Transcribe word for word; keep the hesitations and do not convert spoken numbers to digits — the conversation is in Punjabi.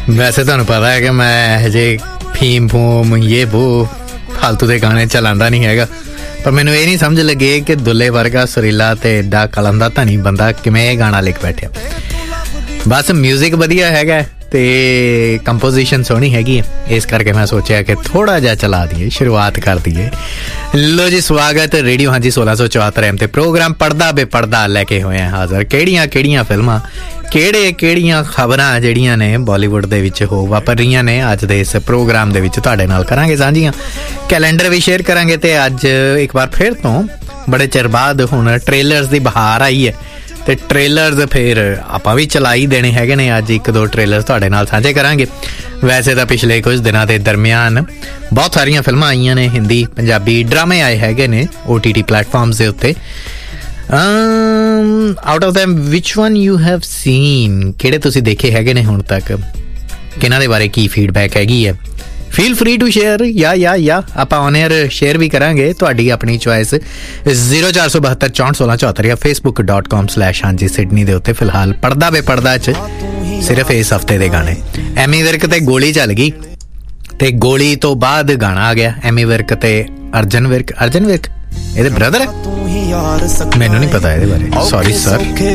ਵੈਸੇ ਤੁਹਾਨੂੰ ਪਤਾ ਹੈ ਕਿ ਮੈਂ ਹਜੇ ਫੀਮ ਫੂਮ ਇਹ ਵੋ ਫਾਲਤੂ ਦੇ ਗਾਣੇ ਚਲਾਉਂਦਾ ਨਹੀਂ ਹੈਗਾ, ਪਰ ਮੈਨੂੰ ਇਹ ਨਹੀਂ ਸਮਝ ਲੱਗੇ ਕਿ ਦੁੱਲੇ ਵਰਗਾ ਸੁਰੀਲਾ ਤੇ ਏਡਾ ਕਲੰਦਾ ਧਨੀ ਬੰਦਾ ਕਿਵੇਂ ਇਹ ਗਾਣਾ ਲਿਖ ਬੈਠਿਆ। ਬਸ ਮਿਊਜ਼ਿਕ ਵਧੀਆ ਹੈਗਾ ਤੇ ਕੰਪੋਜੀਸ਼ਨ ਸੋਹਣੀ ਹੈਗੀ ਹੈ, ਇਸ ਕਰਕੇ ਮੈਂ ਸੋਚਿਆ ਕਿ ਥੋੜਾ ਜਿਹਾ ਚਲਾ ਦਈਏ, ਸ਼ੁਰੂਆਤ ਕਰ ਦਈਏ। ਲੋ ਜੀ, ਸਵਾਗਤ ਰੇਡੀਓ ਹਾਂਜੀ ਸੋਲਾਂ ਸੌ ਚੁਹੱਤਰ ਐਮ ਤੇ ਪ੍ਰੋਗਰਾਮ ਪੜਦਾ ਬੇਪੜਦਾ ਲੈ ਕੇ ਹੋਏ ਹਾਜ਼ਰ। ਕਿਹੜੀਆਂ ਕਿਹੜੀਆਂ ਫਿਲਮਾਂ, ਕਿਹੜੇ ਕਿਹੜੀਆਂ ਖਬਰਾਂ ਜਿਹੜੀਆਂ ਨੇ ਬਾਲੀਵੁੱਡ ਦੇ ਵਿੱਚ ਹੋ ਵਾਪਰ ਰਹੀਆਂ ਨੇ, ਅੱਜ ਦੇ ਇਸ ਪ੍ਰੋਗਰਾਮ ਦੇ ਵਿੱਚ ਤੁਹਾਡੇ ਨਾਲ ਕਰਾਂਗੇ ਸਾਂਝੀਆਂ। ਕੈਲੰਡਰ ਵੀ ਸ਼ੇਅਰ ਕਰਾਂਗੇ ਤੇ ਅੱਜ ਇੱਕ ਵਾਰ ਫਿਰ ਤੋਂ ਬੜੇ ਚਿਰ ਬਾਅਦ ਹੁਣ ਟ੍ਰੇਲਰਸ ਦੀ ਬਹਾਰ ਆਈ ਹੈ ਤੇ ਟ੍ਰੇਲਰਸ ਫਿਰ ਆਪਾਂ ਵੀ ਚਲਾ ਹੀ ਦੇਣੇ ਹੈਗੇ ਨੇ। ਅੱਜ ਇੱਕ ਦੋ ਟ੍ਰੇਲਰ ਤੁਹਾਡੇ ਨਾਲ ਸਾਂਝੇ ਕਰਾਂਗੇ। ਵੈਸੇ ਤਾਂ ਪਿਛਲੇ ਕੁਝ ਦਿਨਾਂ ਦੇ ਦਰਮਿਆਨ ਬਹੁਤ ਸਾਰੀਆਂ ਫਿਲਮਾਂ ਆਈਆਂ ਨੇ, ਹਿੰਦੀ ਪੰਜਾਬੀ ਡਰਾਮੇ ਆਏ ਹੈਗੇ ਨੇ ਓ ਟੀ ਟੀ ਪਲੇਟਫਾਰਮਸ ਦੇ ਉੱਤੇ। Out of them which one you have seen, ਕਿਹੜੇ ਤੁਸੀਂ ਦੇਖੇ ਹੈਗੇ ਨੇ ਹੁਣ ਤੱਕ, ਕਿਹਨਾਂ ਦੇ ਬਾਰੇ ਕੀ ਫੀਡਬੈਕ ਹੈਗੀ ਹੈ, ਫੀਲ ਫਰੀ ਟੂ ਸ਼ੇਅਰ। ਯਾ ਯਾ ਯਾ ਆਪਾਂ ਔਨ ਏਅਰ ਸ਼ੇਅਰ ਵੀ ਕਰਾਂਗੇ, ਤੁਹਾਡੀ ਆਪਣੀ ਚੋਇਸ। ਜ਼ੀਰੋ ਚਾਰ ਸੌ ਬਹੱਤਰ ਚੌਂਹਠ ਸੋਲਾਂ ਚੌਹੱਤਰ ਜਾਂ ਫੇਸਬੁੱਕ ਡਾਟ ਕਾਮ ਸਲੈਸ਼ ਹਾਂਜੀ ਸਿਡਨੀ ਦੇ ਉੱਤੇ। ਫਿਲਹਾਲ ਪੜਦਾ ਬੇਪੜਦਾ 'ਚ ਸਿਰਫ ਇਸ ਹਫ਼ਤੇ ਦੇ ਗਾਣੇ। ਐਮੀ ਵਿਰਕ ਤੇ ਗੋਲੀ ਚੱਲ ਗਈ ਤੇ ਗੋਲੀ ਤੋਂ ਬਾਅਦ ਗਾਣਾ ਆ ਗਿਆ ਐਮੀ ਵਿਰਕ ਤੇ ਅਰਜਨ ਵਿਰਕ। ਅਰਜਨ ਵਿਰਕ ਇਹਦੇ ਬ੍ਰਦਰ ਹੈ, ਮੈਨੂੰ ਨਹੀਂ ਪਤਾ ਇਹਦੇ ਬਾਰੇ, ਸੌਰੀ ਸਰ।